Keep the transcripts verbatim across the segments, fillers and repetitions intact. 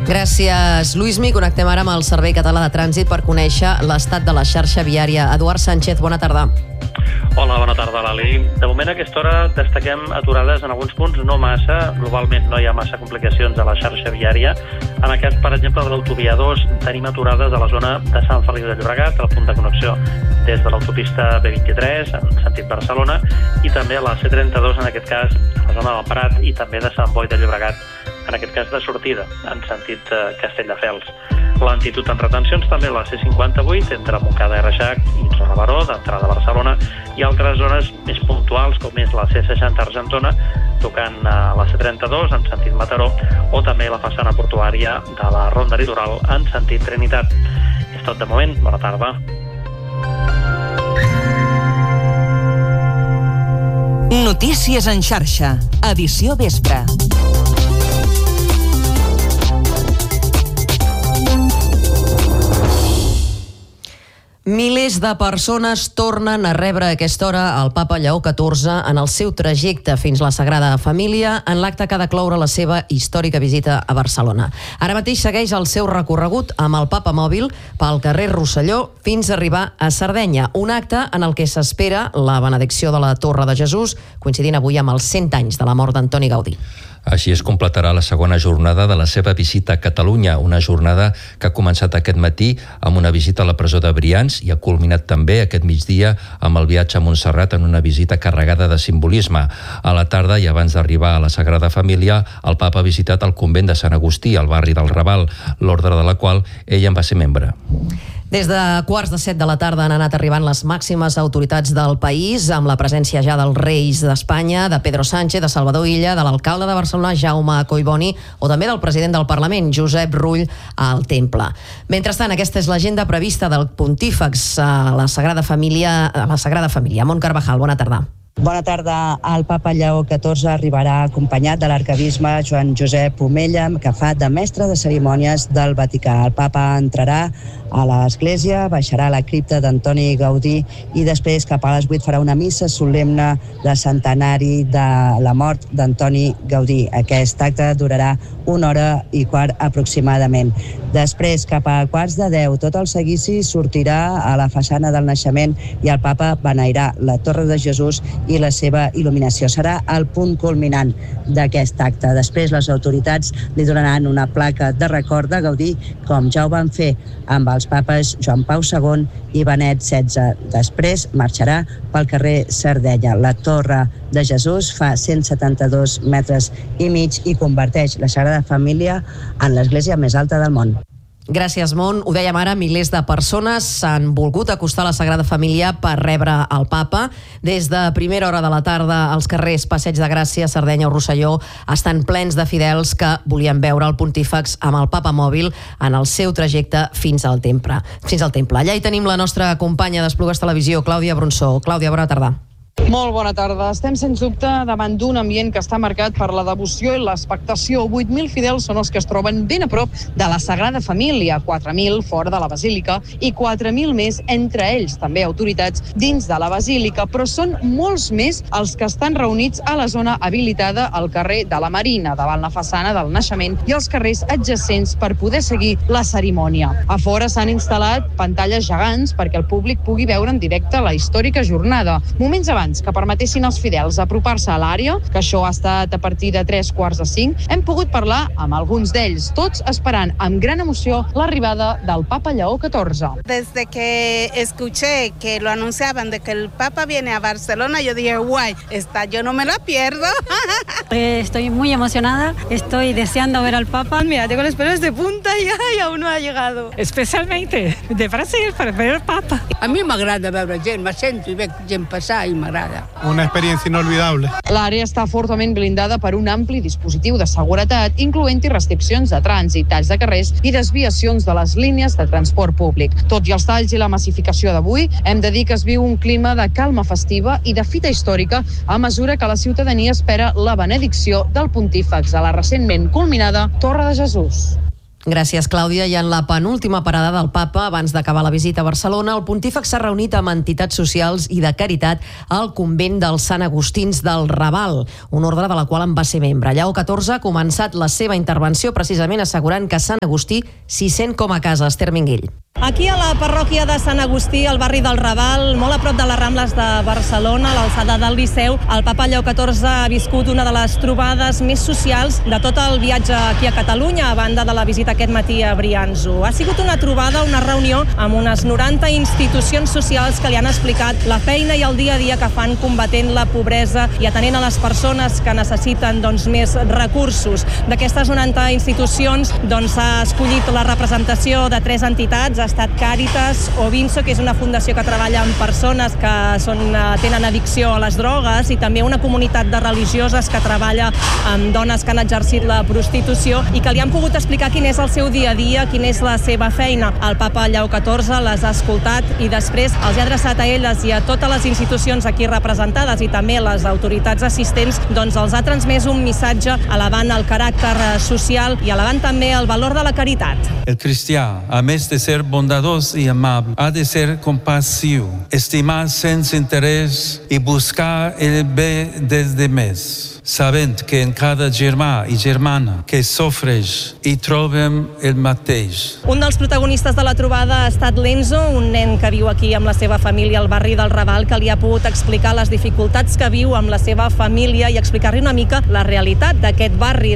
Gràcies, Lluïsmi. Connectem ara amb el Servei Català de Trànsit per conèixer l'estat de la xarxa viària. Eduard Sánchez, bona tarda. Hola, bona tarda, Lali. De moment a aquesta hora destaquem aturades en alguns punts, no massa. Globalment no hi ha massa complicacions a la xarxa viària. En aquest, per exemple, de l'autovia dos, tenim aturades a la zona de Sant Feliu de Llobregat, al punt de connexió des de l'autopista B vint-i-tres, en sentit Barcelona, i també a la C trenta-dos, en aquest cas, a la zona del Prat, i també de Sant Boi de Llobregat, en aquest cas de sortida, en sentit eh, Castelldefels. Lentitud en retencions també a la C cinquanta-vuit, entre Montcada i Reixac i Torre-Baró, d'entrada a Barcelona, i altres zones més puntuals, com és la C seixanta Argentona, tocant a la C trenta-dos, en sentit Mataró, o també la façana portuària de la Ronda Litoral, en sentit Trinitat. És tot de moment. Bona tarda. Notícies en xarxa, edició vespre. Milers de persones tornen a rebre a aquesta hora el papa Lleó catorze en el seu trajecte fins la Sagrada Família en l'acte que ha de cloure la seva històrica visita a Barcelona. Ara mateix segueix el seu recorregut amb el papa mòbil pel carrer Rosselló fins a arribar a Sardenya, un acte en el que s'espera la benedicció de la Torre de Jesús, coincidint avui amb els cent anys de la mort d'Antoni Gaudí. Així es completarà la segona jornada de la seva visita a Catalunya, una jornada que ha començat aquest matí amb una visita a la presó de Brians i ha culminat també aquest migdia amb el viatge a Montserrat en una visita carregada de simbolisme. A la tarda i abans d'arribar a la Sagrada Família, el papa ha visitat el convent de Sant Agustí, al barri del Raval, l'ordre de la qual ell en va ser membre. Des de quarts de set de la tarda han anat arribant les màximes autoritats del país, amb la presència ja dels reis d'Espanya, de Pedro Sánchez, de Salvador Illa, de l'alcalde de Barcelona, Jaume Collboni, o també del president del Parlament, Josep Rull, al Temple. Mentrestant, aquesta és l'agenda prevista del Pontífex a la Sagrada Família. A la Sagrada Família. Mont Carvajal, bona tarda. Bona tarda. El papa Lleó catorze arribarà acompanyat de l'arquebisbe Joan Josep Omella, que fa de mestre de cerimònies del Vaticà. El papa entrarà a l'església, baixarà a la cripta d'Antoni Gaudí i després cap a les vuit farà una missa solemne de centenari de la mort d'Antoni Gaudí. Aquest acte durarà una hora i quart aproximadament. Després, cap a quarts de deu, tot el seguici sortirà a la façana del naixement i el papa beneirà la Torre de Jesús i la seva il·luminació. Serà el punt culminant d'aquest acte. Després, les autoritats li donaran una placa de record de Gaudí, com ja ho van fer amb els papes Joan Pau segon i Benet setze. Després marxarà pel carrer Sardenya. La Torre de Jesús fa cent setanta-dos metres i mig i converteix la Sagrada Família en l'església més alta del món. Gràcies, Mont. Ho dèiem ara, milers de persones s'han volgut acostar a la Sagrada Família per rebre el papa. Des de primera hora de la tarda, els carrers Passeig de Gràcia, Sardenya o Rosselló estan plens de fidels que volien veure el Pontífex amb el papa mòbil en el seu trajecte fins al temple. Fins al temple. Allà hi tenim la nostra companya d'Esplugues Televisió, Clàudia Bronsó. Clàudia, bona tarda. Molt bona tarda. Estem, sens dubte, davant d'un ambient que està marcat per la devoció i l'expectació. vuit mil fidels són els que es troben ben a prop de la Sagrada Família, quatre mil fora de la Basílica i quatre mil més, entre ells també autoritats dins de la Basílica, però són molts més els que estan reunits a la zona habilitada al carrer de la Marina, davant la façana del Naixement i els carrers adjacents per poder seguir la cerimònia. A fora s'han instal·lat pantalles gegants perquè el públic pugui veure en directe la històrica jornada. Moments abans que permetessin als fidels apropar-se a l'àrea, que això ha estat a partir de tres quarts de cinc, hem pogut parlar amb alguns d'ells, tots esperant amb gran emoció l'arribada del papa Lleó catorze. Desde que escuché que lo anunciaban de que el papa viene a Barcelona, yo dije, guay, esta yo no me la pierdo. Estoy muy emocionada, estoy deseando ver al papa. Mira, tengo los pelos de punta y, y aún no ha llegado. Especialmente de Brasil para ver al papa. A mi m'agrada veure gent, me sento i veig gent passar i m'agrada. Una experiència inolvidable. L'àrea està fortament blindada per un ampli dispositiu de seguretat, incloent-hi restriccions de trànsit, talls de carrers i desviacions de les línies de transport públic. Tot i els talls i la massificació d'avui, hem de dir que es viu un clima de calma festiva i de fita històrica a mesura que la ciutadania espera la benedicció del Pontífex a la recentment culminada Torre de Jesús. Gràcies, Clàudia. I en la penúltima parada del papa, abans d'acabar la visita a Barcelona, el pontífex s'ha reunit amb entitats socials i de caritat al convent dels Sant Agustins del Raval, un ordre de la qual en va ser membre. Lleó catorze ha començat la seva intervenció precisament assegurant que Sant Agustí s'hi sent com a casa. Esther Minguell. Aquí a la parròquia de Sant Agustí, al barri del Raval, molt a prop de les Rambles de Barcelona, a l'alçada del Liceu, el papa Lleó catorze ha viscut una de les trobades més socials de tot el viatge aquí a Catalunya, a banda de la visita aquest matí a Brianzo. Ha sigut una trobada, una reunió amb unes noranta institucions socials que li han explicat la feina i el dia a dia que fan combatent la pobresa i atenent a les persones que necessiten doncs, més recursos. D'aquestes noranta institucions doncs, s'ha escollit la representació de tres entitats. Ha estat Càritas, Ovinso, que és una fundació que treballa amb persones que són, tenen addicció a les drogues, i també una comunitat de religioses que treballa amb dones que han exercit la prostitució i que li han pogut explicar quin és el seu dia a dia, quina és la seva feina. El papa Lleó catorze les ha escoltat i després els ha adreçat a elles i a totes les institucions aquí representades i també les autoritats assistents, doncs els ha transmès un missatge elevant el caràcter social i elevant també el valor de la caritat. El cristià, a més de ser bondadós i amable, ha de ser compassiu, estimar sense interès i buscar el bé dels demés, sabent que en cada germà i germana que sofreix hi trobem el mateix. Un dels protagonistes de la trobada ha estat l'Enzo, un nen que viu aquí amb la seva família al barri del Raval, que li ha pogut explicar les dificultats que viu amb la seva família i explicar-li una mica la realitat d'aquest barri.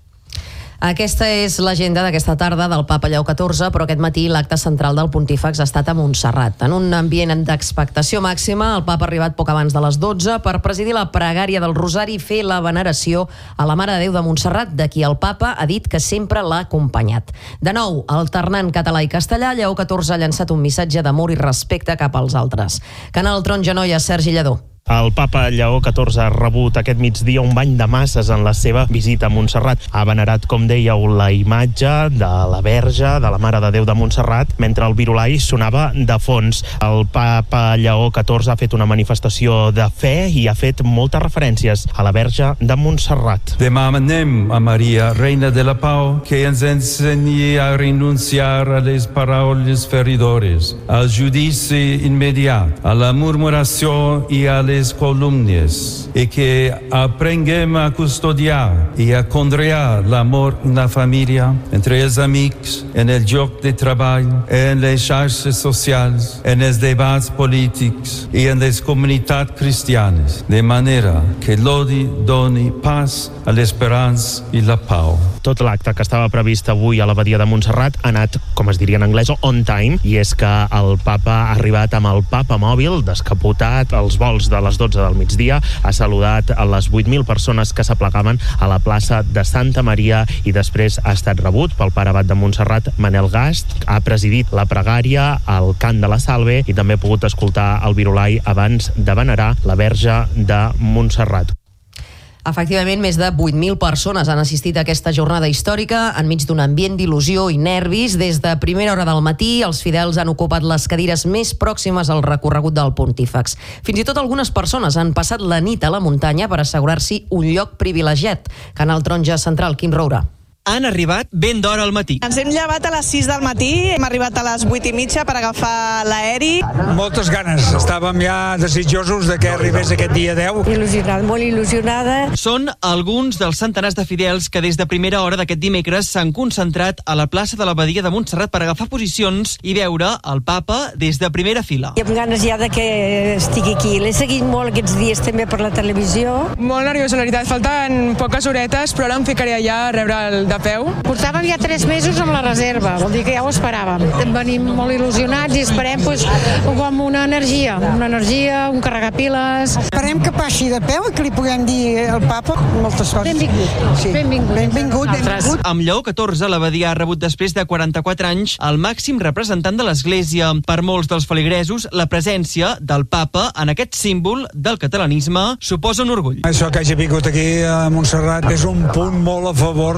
Aquesta és l'agenda d'aquesta tarda del papa Lleó catorze, però aquest matí l'acte central del pontífex ha estat a Montserrat. En un ambient d'expectació màxima, el papa ha arribat poc abans de les dotze per presidir la pregària del Rosari i fer la veneració a la Mare de Déu de Montserrat, de qui el papa ha dit que sempre l'ha acompanyat. De nou, alternant català i castellà, Lleó catorze ha llançat un missatge d'amor i respecte cap als altres. Canal Tron Genoia, Sergi Lledó. El papa Lleó catorze ha rebut aquest migdia un bany de masses en la seva visita a Montserrat. Ha venerat, com dèieu, la imatge de la Verge, de la Mare de Déu de Montserrat, mentre el virulai sonava de fons. El papa Lleó catorze ha fet una manifestació de fe i ha fet moltes referències a la Verge de Montserrat. Demanem a Maria, Reina de la Pau, que ens ensenyi a renunciar a les paraules feridores, al judici immediat, a la murmuració i a les columnes, i que aprenguem a custodiar i a conrear l'amor en la família, entre els amics, en el lloc de treball, en les xarxes socials, en els debats polítics i en les comunitats cristianes, de manera que l'odi doni pas a l'esperança i la pau. Tot l'acte que estava previst avui a l'abadia de Montserrat ha anat, com es diria en anglès, on time, i és que el papa ha arribat amb el papa mòbil, descapotat, als vols de les dotze del migdia, ha saludat a les vuit mil persones que s'aplegaven a la plaça de Santa Maria i després ha estat rebut pel pare abat de Montserrat, Manel Gast. Ha presidit la pregària, el cant de la Salve i també ha pogut escoltar el virulai abans de venerar la Verge de Montserrat. Efectivament, més de vuit mil persones han assistit a aquesta jornada històrica enmig d'un ambient d'il·lusió i nervis. Des de primera hora del matí, els fidels han ocupat les cadires més pròximes al recorregut del pontífex. Fins i tot algunes persones han passat la nit a la muntanya per assegurar-s'hi un lloc privilegiat. Canal Taronja Central, Quim Roura. Han arribat ben d'hora al matí. Ens hem llevat a les sis del matí, hem arribat a les vuit i mitja per agafar l'aeri. Moltes ganes, estàvem ja desitjosos de que arribés aquest dia deu. Il·lusionada, molt il·lusionada. Són alguns dels centenars de fidels que des de primera hora d'aquest dimecres s'han concentrat a la plaça de l'Abadia de Montserrat per agafar posicions i veure el papa des de primera fila. I amb ganes ja de que estigui aquí. L'he seguit molt aquests dies també per la televisió. Molt nerviosa, la veritat. Falten poques horetes, però ara em ficaré allà a rebre el de peu. Portàvem ja tres mesos amb la reserva, vol dir que ja ho esperàvem. Venim molt il·lusionats i esperem pues, com una energia, una energia, un carregapiles. Esperem que passi de peu i que li puguem dir al papa moltes coses. Benvingut. Sí. Benvingut. Benvingut, benvingut. Amb Lleó catorze, l'abadia ha rebut després de quaranta-quatre anys el màxim representant de l'Església. Per molts dels feligresos, la presència del papa en aquest símbol del catalanisme suposa un orgull. Això que hagi vingut aquí a Montserrat és un punt molt a favor del Vaticà.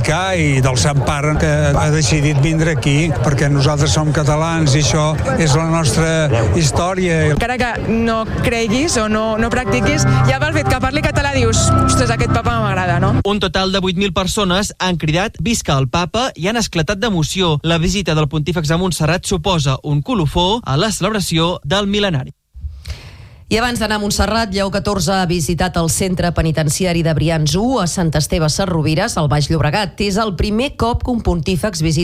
Vaticà i del Sant Pare, que ha decidit vindre aquí, perquè nosaltres som catalans i això és la nostra història. Encara que no creguis o no, no practiquis, ja pel fet que parli català dius, ostres, aquest papa m'agrada, no? Un total de vuit mil persones han cridat visca el papa i han esclatat d'emoció. La visita del pontífex a Montserrat suposa un colofó a la celebració del mil·lenari. I abans d'anar a Montserrat, Lleó catorze ha visitat el centre penitenciari de Brians u a Sant Esteve Sesrovires, al Baix Llobregat. És el primer cop que un pontífex visita